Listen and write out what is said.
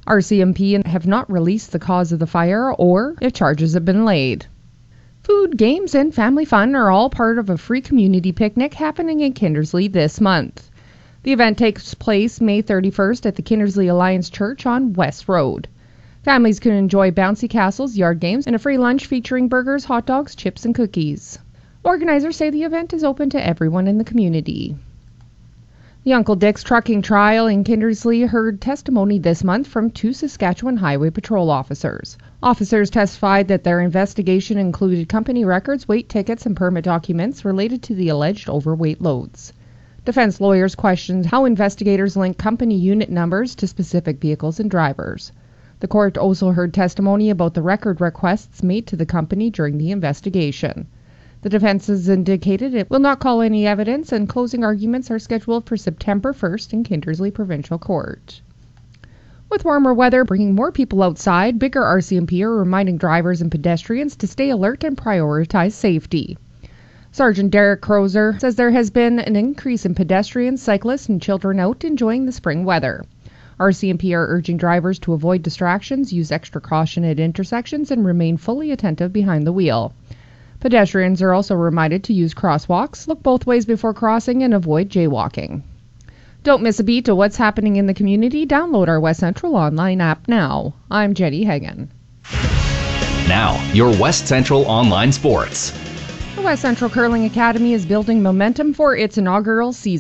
RCMP have not released the cause of the fire or if charges have been laid. Food, games, and family fun are all part of a free community picnic happening in Kindersley this month. The event takes place May 31st at the Kindersley Alliance Church on West Road. Families can enjoy bouncy castles, yard games, and a free lunch featuring burgers, hot dogs, chips, and cookies. Organizers say the event is open to everyone in the community. The Uncle Dick's trucking trial in Kindersley heard testimony this month from 2 Saskatchewan Highway Patrol officers. Officers testified that their investigation included company records, weight tickets, and permit documents related to the alleged overweight loads. Defense lawyers questioned how investigators link company unit numbers to specific vehicles and drivers. The court also heard testimony about the record requests made to the company during the investigation. The defense has indicated it will not call any evidence, and closing arguments are scheduled for September 1st in Kindersley Provincial Court. With warmer weather bringing more people outside, bigger RCMP are reminding drivers and pedestrians to stay alert and prioritize safety. Sergeant Derek Crozer says there has been an increase in pedestrians, cyclists, and children out enjoying the spring weather. RCMP are urging drivers to avoid distractions, use extra caution at intersections, and remain fully attentive behind the wheel. Pedestrians are also reminded to use crosswalks, look both ways before crossing, and avoid jaywalking. Don't miss a beat of what's happening in the community. Download our West Central online app now. I'm Jenny Hagan. Now, your West Central online sports. The West Central Curling Academy is building momentum for its inaugural season.